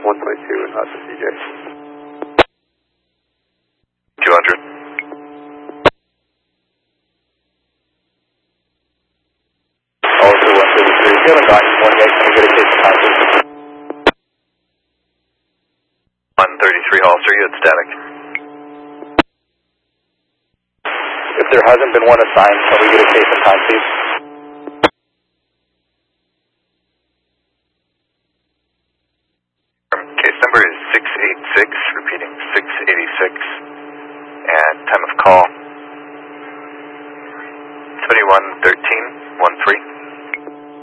122 in Hudson, DJ. 200. Also 133, if you haven't gotten 28, can you get a case of time, please? 133, Hollister, you had static. If there hasn't been one assigned, can we get a case of time, please? Case number is 686, repeating 686, and time of call 711313.